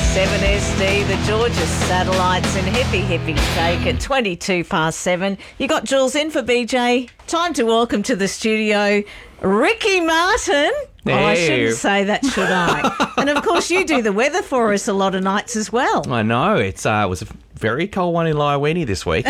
7SD, the Georgia Satellites in Hippie Shake at 22 past 7. You got Jules in for BJ. Time to welcome to the studio Ricky Martin. Hey. Oh, I shouldn't say that, should I? And of course, you do the weather for us a lot of nights as well. I know. It was a very cold one in Lyowini this week.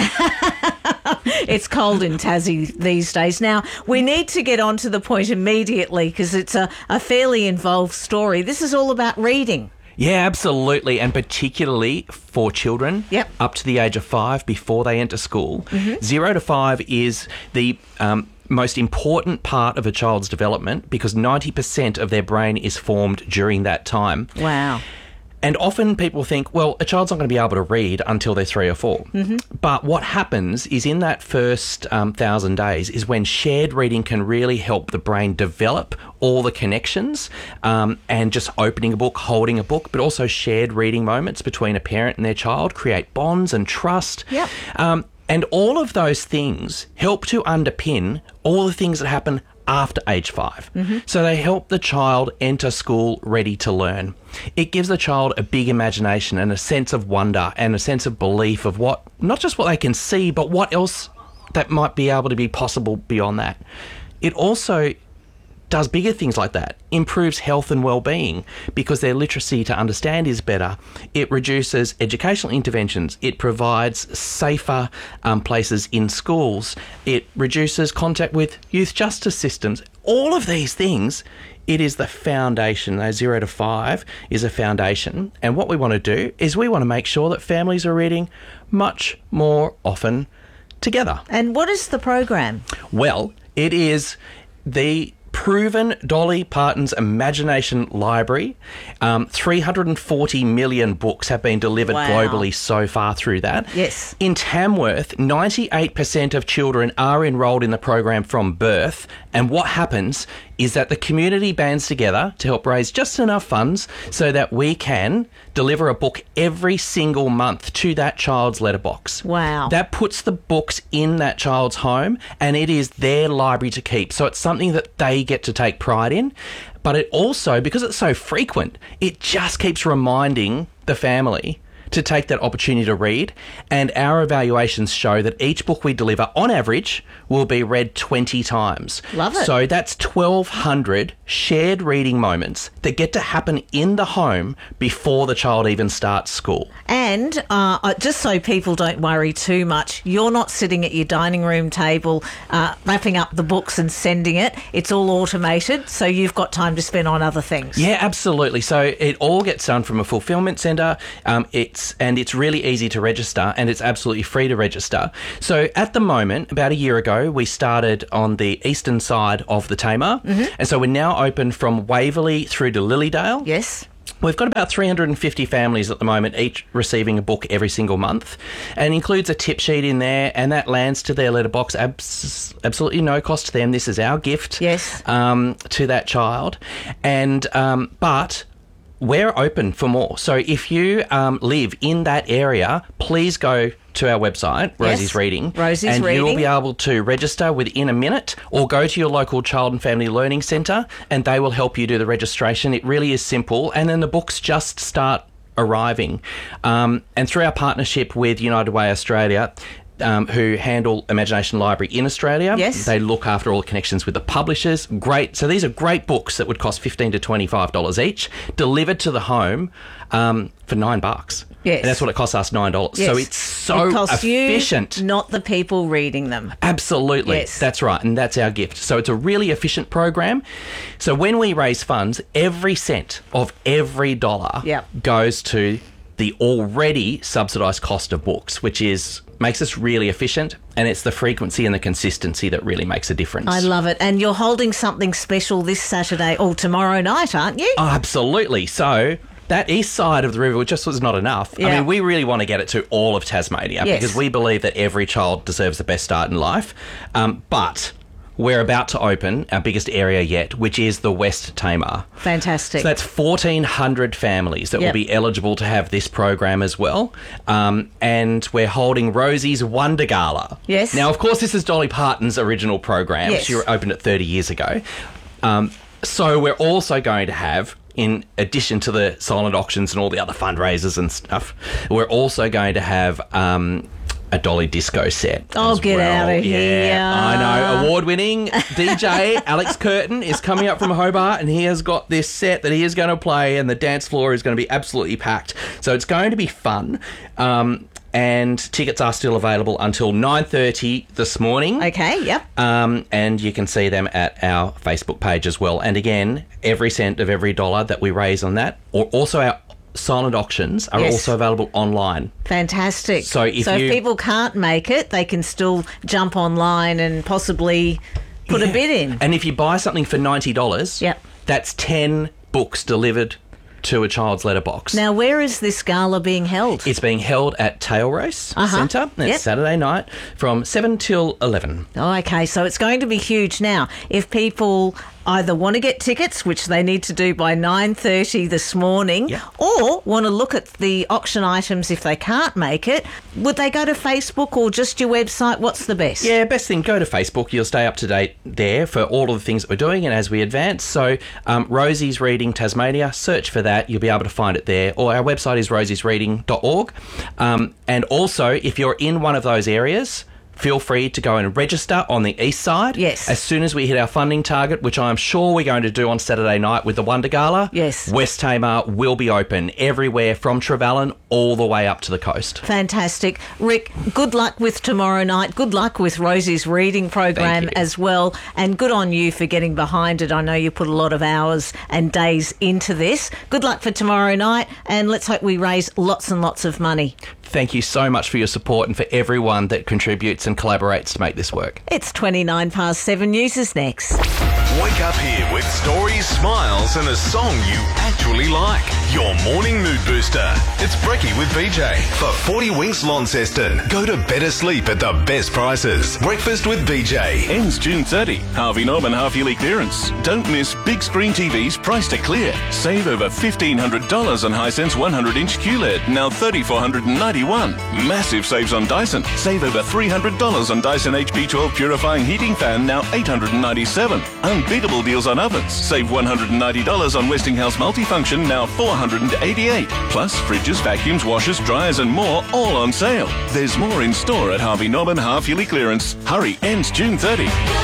It's cold in Tassie these days. Now, we need to get on to the point immediately because it's a fairly involved story. This is all about reading. Yeah, absolutely. And particularly for children up to the age of 5 before they enter school. 0 to 5 is the most important part of a child's development because 90% of their brain is formed during that time. Wow. And often people think, well, a child's not going to be able to read until they're 3 or 4. But what happens is in that first 1,000 days is when shared reading can really help the brain develop all the connections and just opening a book, holding a book, but also shared reading moments between a parent and their child create bonds and trust. Yep. And all of those things help to underpin all the things that happen after age 5. So they help the child enter school ready to learn. It gives the child a big imagination and a sense of wonder and a sense of belief of what, not just what they can see, but what else that might be able to be possible beyond that. It also does bigger things like that, improves health and well-being because their literacy to understand is better. It reduces educational interventions. It provides safer places in schools. It reduces contact with youth justice systems. All of these things, it is the foundation. Those 0 to 5 is a foundation. And what we want to do is we want to make sure that families are reading much more often together. And what is the program? Well, it is the proven Dolly Parton's Imagination Library. 340 million books have been delivered globally so far through that. Yes. In Tamworth, 98% of children are enrolled in the program from birth. And what happens is that the community bands together to help raise just enough funds so that we can deliver a book every single month to that child's letterbox. Wow. That puts the books in that child's home and it is their library to keep. So it's something that they get to take pride in. But it also, because it's so frequent, it just keeps reminding the family to take that opportunity to read. And our evaluations show that each book we deliver, on average, will be read 20 times. Love it. So that's 1,200 shared reading moments that get to happen in the home before the child even starts school. And just so people don't worry too much, you're not sitting at your dining room table wrapping up the books and sending it. It's all automated, so you've got time to spend on other things. Yeah, absolutely. So it all gets done from a fulfillment centre. It's really easy to register and it's absolutely free to register. So at the moment, about a year ago, we started on the eastern side of the Tamar. And so we're now open from Waverley through to Lilydale. Yes. We've got about 350 families at the moment, each receiving a book every single month, and includes a tip sheet in there, and that lands to their letterbox, absolutely no cost to them. This is our gift to that child. And but we're open for more. So if you live in that area, please go to our website, Rosie's Reading. Rosie's Reading. You'll be able to register within a minute or go to your local Child and Family Learning Centre and they will help you do the registration. It really is simple. And then the books just start arriving. And through our partnership with United Way Australia, who handle Imagination Library in Australia. Yes. They look after all connections with the publishers. Great. So these are great books that would cost $15 to $25 each, delivered to the home for $9. Yes. And that's what it costs us, $9. Yes. So it's so it costs efficient. You, not the people reading them. Absolutely. Yes. That's right. And that's our gift. So it's a really efficient program. So when we raise funds, every cent of every dollar goes to the already subsidised cost of books, which makes us really efficient, and it's the frequency and the consistency that really makes a difference. I love it. And you're holding something special this Saturday or tomorrow night, aren't you? Oh, absolutely. So that east side of the river just was not enough. I mean, we really want to get it to all of Tasmania because we believe that every child deserves the best start in life. But we're about to open our biggest area yet, which is the West Tamar. Fantastic. So that's 1,400 families that will be eligible to have this program as well. And we're holding Rosie's Wonder Gala. Yes. Now, of course, this is Dolly Parton's original program. Yes. She opened it 30 years ago. So we're also going to have in addition to the silent auctions and all the other fundraisers and stuff, we're also going to have a Dolly Disco set. Oh, as get well. out of here. Yeah, I know. Award-winning DJ Alex Curtin is coming up from Hobart, and he has got this set that he is going to play, and the dance floor is going to be absolutely packed. So it's going to be fun. And tickets are still available until 9:30 this morning. Okay, yep. And you can see them at our Facebook page as well. And again, every cent of every dollar that we raise on that, or also our silent auctions are also available online. Fantastic. So if people can't make it, they can still jump online and possibly put a bid in. And if you buy something for $90, that's 10 books delivered to a child's letterbox. Now, where is this gala being held? It's being held at Tail Race Centre. It's Saturday night from 7 till 11. Oh, okay. So it's going to be huge. Now, if people either want to get tickets, which they need to do by 9:30 this morning, or want to look at the auction items if they can't make it, would they go to Facebook or just your website? What's the best? Yeah, best thing, go to Facebook. You'll stay up to date there for all of the things that we're doing and as we advance. So Rosie's Reading Tasmania, search for that. You'll be able to find it there. Or our website is rosiesreading.org. And also, if you're in one of those areas, feel free to go and register on the east side. Yes. As soon as we hit our funding target, which I'm sure we're going to do on Saturday night with the Wonder Gala. Yes. West Tamar will be open everywhere from Trevally all the way up to the coast. Fantastic. Rick, good luck with tomorrow night. Good luck with Rosie's reading program as well. And good on you for getting behind it. I know you put a lot of hours and days into this. Good luck for tomorrow night. And let's hope we raise lots and lots of money. Thank you so much for your support and for everyone that contributes and collaborates to make this work. It's 7:29. News is next. Wake up here with stories, smiles and a song you actually like. Your morning mood booster. It's Brekkie with BJ. For 40 Winks Launceston. Go to better sleep at the best prices. Breakfast with BJ. Ends June 30. Harvey Norman half-yearly clearance. Don't miss big screen TVs priced to clear. Save over $1,500 on Hisense 100-inch QLED, now $3,491. Massive saves on Dyson. Save over $300 on Dyson HP12 purifying heating fan, now $897. Unbeatable deals on ovens. Save $190 on Westinghouse multifunction, now $488. Plus fridges, vacuums, washers, dryers and more, all on sale. There's more in store at Harvey Norman half-yearly clearance. Hurry, ends June 30.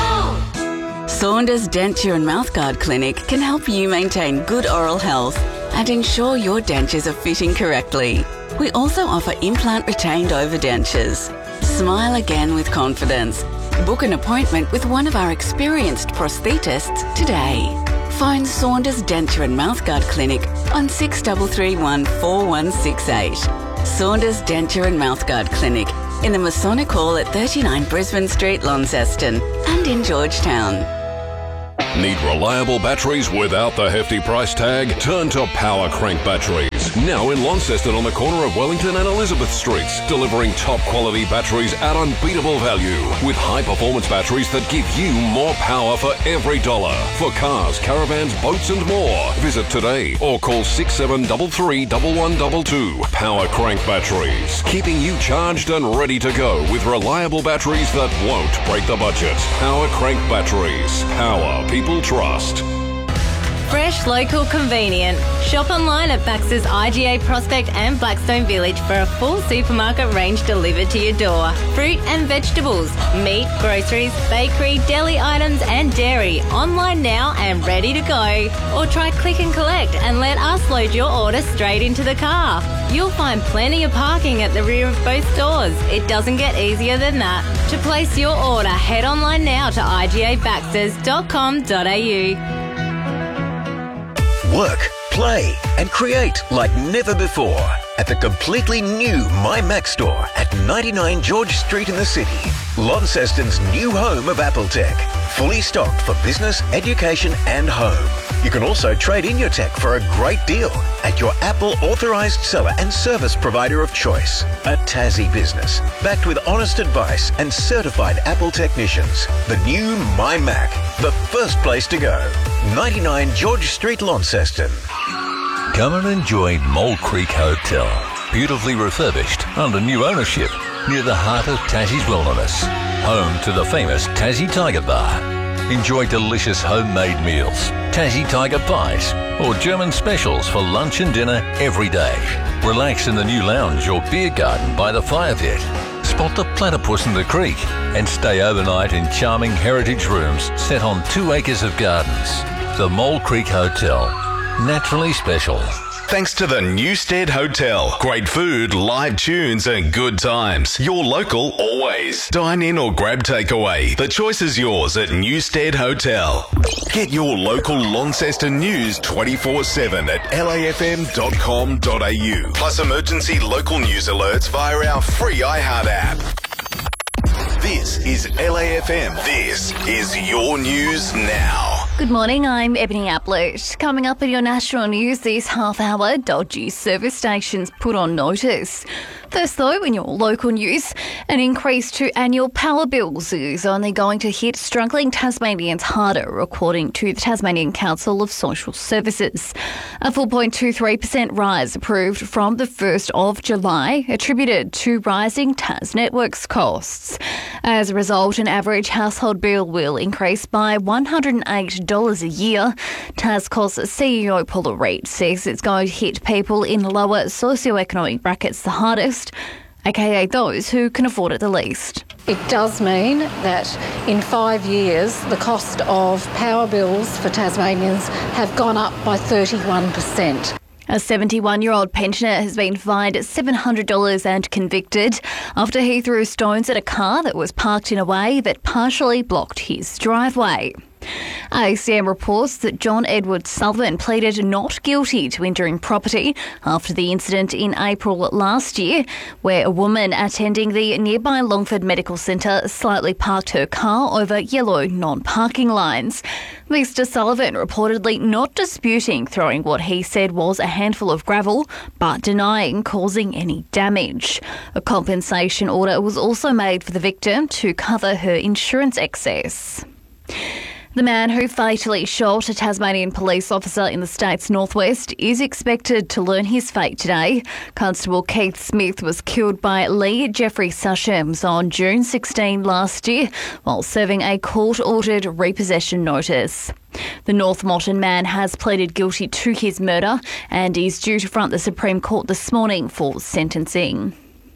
Saunders Denture and Mouthguard Clinic can help you maintain good oral health and ensure your dentures are fitting correctly. We also offer implant retained overdentures. Smile again with confidence. Book an appointment with one of our experienced prosthetists today. Phone Saunders Denture and Mouthguard Clinic on 6331 4168. Saunders Denture and Mouthguard Clinic in the Masonic Hall at 39 Brisbane Street, Launceston, and in Georgetown. Need reliable batteries without the hefty price tag? Turn to Power Crank Batteries. Now in Launceston on the corner of Wellington and Elizabeth Streets, delivering top quality batteries at unbeatable value with high performance batteries that give you more power for every dollar. For cars, caravans, boats and more. Visit today or call 6733 1122. Power Crank Batteries, keeping you charged and ready to go with reliable batteries that won't break the budget. Power Crank Batteries. Power people trust. Fresh, local, convenient. Shop online at Baxter's IGA Prospect and Blackstone Village for a full supermarket range delivered to your door. Fruit and vegetables, meat, groceries, bakery, deli items and dairy. Online now and ready to go. Or try click and collect and let us load your order straight into the car. You'll find plenty of parking at the rear of both stores. It doesn't get easier than that. To place your order, head online now to igabaxters.com.au. Work, play and create like never before at the completely new My Mac store at 99 George Street in the city. Launceston's new home of Apple Tech. Fully stocked for business, education and home. You can also trade in your tech for a great deal at your Apple authorised seller and service provider of choice. A Tassie business, backed with honest advice and certified Apple technicians. The new My Mac, the first place to go. 99 George Street, Launceston. Come and enjoy Mole Creek Hotel. Beautifully refurbished under new ownership near the heart of Tassie's wilderness. Home to the famous Tassie Tiger Bar. Enjoy delicious homemade meals, Tassie Tiger Pies, or German specials for lunch and dinner every day. Relax in the new lounge or beer garden by the fire pit. Spot the platypus in the creek and stay overnight in charming heritage rooms set on 2 acres of gardens. The Mole Creek Hotel. Naturally special. Thanks to the Newstead Hotel. Great food, live tunes and good times. Your local always. Dine in or grab takeaway. The choice is yours at Newstead Hotel. Get your local Launceston news 24/7 at lafm.com.au. Plus emergency local news alerts via our free iHeart app. This is LAFM. This is your news now. Good morning, I'm Ebony Ablett. Coming up in your national news this half hour, dodgy service stations put on notice. First though, in your local news, an increase to annual power bills is only going to hit struggling Tasmanians harder, according to the Tasmanian Council of Social Services. A 4.23% rise approved from the 1st of July, attributed to rising Tas Networks costs. As a result, an average household bill will increase by $108 a year. TasCos CEO Paula Reid says it's going to hit people in lower socioeconomic brackets the hardest, aka those who can afford it the least. It does mean that in 5 years, the cost of power bills for Tasmanians have gone up by 31%. A 71-year-old pensioner has been fined $700 and convicted after he threw stones at a car that was parked in a way that partially blocked his driveway. ACM reports that John Edward Sullivan pleaded not guilty to injuring property after the incident in April last year, where a woman attending the nearby Longford Medical Centre slightly parked her car over yellow non-parking lines. Mr Sullivan reportedly not disputing throwing what he said was a handful of gravel, but denying causing any damage. A compensation order was also made for the victim to cover her insurance excess. The man who fatally shot a Tasmanian police officer in the state's northwest is expected to learn his fate today. Constable Keith Smith was killed by Lee Jeffrey Sushems on June 16 last year while serving a court-ordered repossession notice. The North Moreton man has pleaded guilty to his murder and is due to front the Supreme Court this morning for sentencing.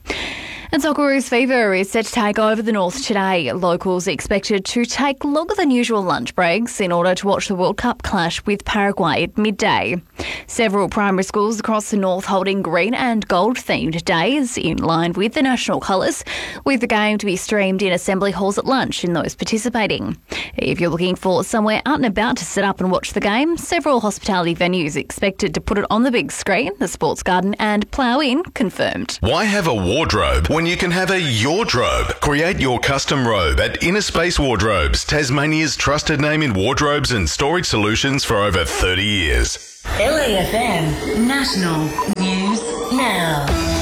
And Socceroos fever is set to take over the north today. Locals are expected to take longer than usual lunch breaks in order to watch the World Cup clash with Paraguay at midday. Several primary schools across the north holding green and gold themed days in line with the national colours, with the game to be streamed in assembly halls at lunch in those participating. If you're looking for somewhere out and about to sit up and watch the game, several hospitality venues are expected to put it on the big screen, the Sports Garden and Plough Inn confirmed. Why have a wardrobe when you can have a Yordrobe? Create your custom robe at Inner Space Wardrobes, Tasmania's trusted name in wardrobes and storage solutions for over 30 years. LAFM National News Now.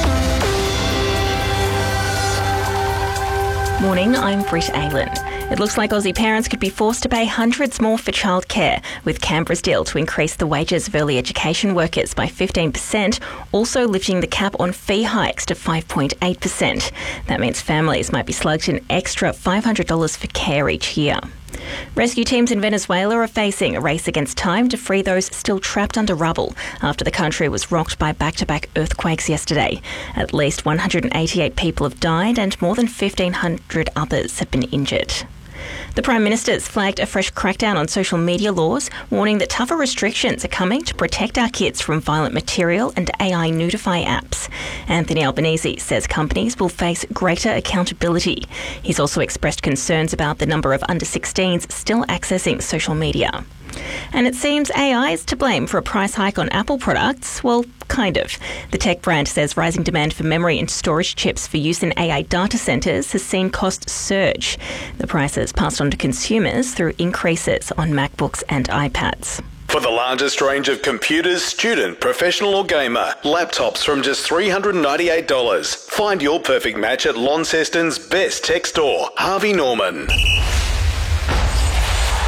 Morning, I'm Britt Aylan. It looks like Aussie parents could be forced to pay hundreds more for childcare, with Canberra's deal to increase the wages of early education workers by 15%, also lifting the cap on fee hikes to 5.8%. That means families might be slugged an extra $500 for care each year. Rescue teams in Venezuela are facing a race against time to free those still trapped under rubble after the country was rocked by back-to-back earthquakes yesterday. At least 188 people have died and more than 1,500 others have been injured. The Prime Minister's flagged a fresh crackdown on social media laws, warning that tougher restrictions are coming to protect our kids from violent material and AI nudify apps. Anthony Albanese says companies will face greater accountability. He's also expressed concerns about the number of under-16s still accessing social media. And it seems AI is to blame for a price hike on Apple products. Well, kind of. The tech brand says rising demand for memory and storage chips for use in AI data centres has seen costs surge. The prices passed on to consumers through increases on MacBooks and iPads. For the largest range of computers, student, professional or gamer, laptops from just $398. Find your perfect match at Launceston's best tech store, Harvey Norman.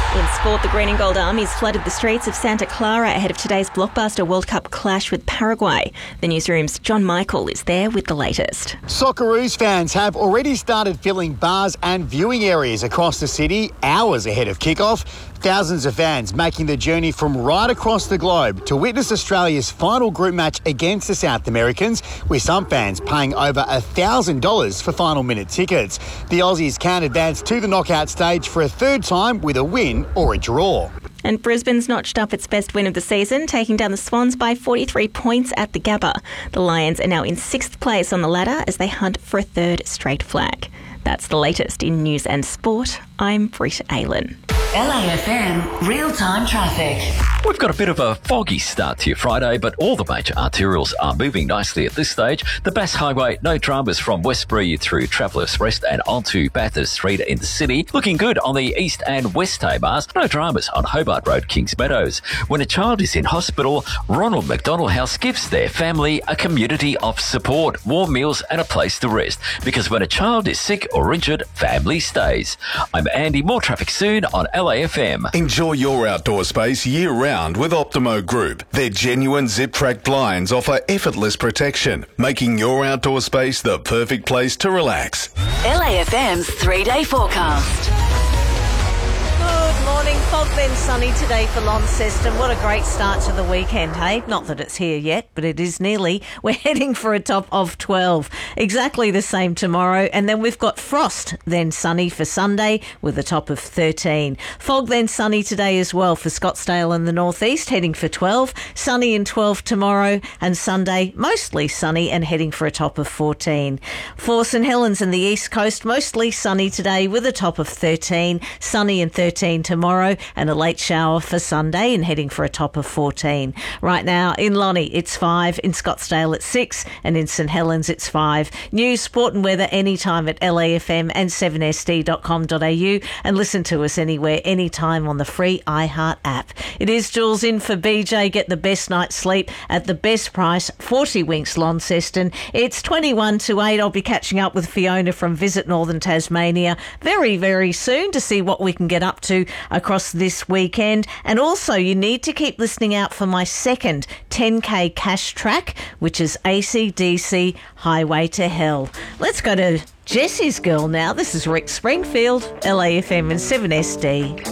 In sport, the Green and Gold Armies flooded the streets of Santa Clara ahead of today's blockbuster World Cup clash with Paraguay. The newsroom's John Michael is there with the latest. Socceroos fans have already started filling bars and viewing areas across the city hours ahead of kickoff. Thousands of fans making the journey from right across the globe to witness Australia's final group match against the South Americans, with some fans paying over $1,000 for final minute tickets. The Aussies can advance to the knockout stage for a third time with a win or a draw. And Brisbane's notched up its best win of the season, taking down the Swans by 43 points at the Gabba. The Lions are now in 6th place on the ladder as they hunt for a third straight flag. That's the latest in news and sport. I'm Britt Aylen. LAFM real-time traffic. We've got a bit of a foggy start to your Friday, but all the major arterials are moving nicely at this stage. The Bass Highway, no dramas from Westbury through Travellers Rest and onto Bathurst Street in the city. Looking good on the East and West Tamars. No dramas on Hobart Road, Kings Meadows. When a child is in hospital, Ronald McDonald House gives their family a community of support, warm meals and a place to rest. Because when a child is sick or injured, family stays. I'm Andy. More traffic soon on LAFM. Enjoy your outdoor space year-round with Optimo Group. Their genuine zip-track blinds offer effortless protection, making your outdoor space the perfect place to relax. LAFM's 3-day forecast. Good morning. Fog then sunny today for Launceston. What a great start to the weekend, hey? Not that it's here yet, but it is nearly. We're heading for a top of 12. Exactly the same tomorrow. And then we've got frost then sunny for Sunday with a top of 13. Fog then sunny today as well for Scottsdale and the northeast, heading for 12. Sunny and 12 tomorrow, and Sunday mostly sunny and heading for a top of 14. For St Helens and the east coast, mostly sunny today with a top of 13. Sunny and 13 tomorrow, and a late shower for Sunday and heading for a top of 14. Right now in Lonnie it's 5, in Scottsdale it's 6, and in St Helens it's 5. News, sport and weather anytime at LAFM and 7sd.com.au, and listen to us anywhere, anytime on the free iHeart app. It is Jules in for BJ. Get the best night's sleep at the best price, 40 Winks Launceston. It's 21 to 8. I'll be catching up with Fiona from Visit Northern Tasmania very, very soon to see what we can get up to across this weekend. And also you need to keep listening out for my second 10k cash track, which is AC/DC Highway to Hell. Let's go to Jesse's Girl now. This is Rick Springfield, LAFM and 7SD.